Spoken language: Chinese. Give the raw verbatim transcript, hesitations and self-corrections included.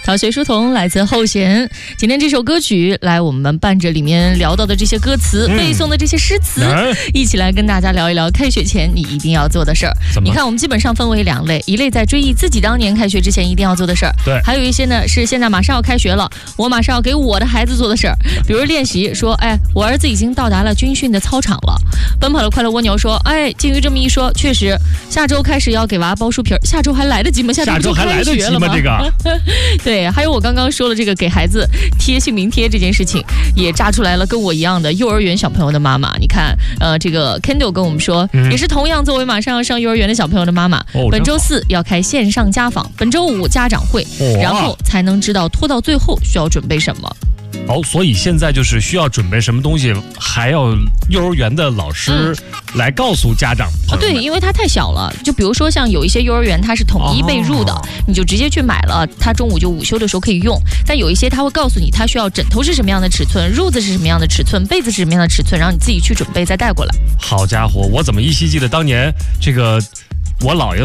小学书童来自后弦。今天这首歌曲，来我们伴着里面聊到的这些歌词、嗯、背诵的这些诗词、嗯，一起来跟大家聊一聊开学前你一定要做的事儿。你看，我们基本上分为两类，一类在追忆自己当年开学之前一定要做的事儿，对，还有一些呢是现在马上要开学了，我马上要给我的孩子做的事儿，比如练习说，哎，我儿子已经到达了军训的操场了。奔跑的快乐蜗牛说，哎，金鱼这么一说，确实，下周开始要给娃包书皮儿，下周还来得及吗？下周不就开学了吗？这个对，还有我刚刚说了这个给孩子贴姓名贴这件事情，也炸出来了跟我一样的幼儿园小朋友的妈妈。你看，呃，这个 Kendall 跟我们说、嗯，也是同样作为马上要上幼儿园的小朋友的妈妈，哦、本周四要开线上家访，本周五家长会、哦，然后才能知道拖到最后需要准备什么。 哦，所以现在就是需要准备什么东西，还要幼儿园的老师来告诉家长、 嗯哦、对，因为他太小了，就比如说像有一些幼儿园它是统一被入的、哦、你就直接去买了，他中午就午休的时候可以用。但有一些他会告诉你他需要枕头是什么样的尺寸，褥子是什么样的尺寸，被子是什么样的尺寸，然后你自己去准备再带过来。 好家伙，我怎么依稀记得当年这个我姥爷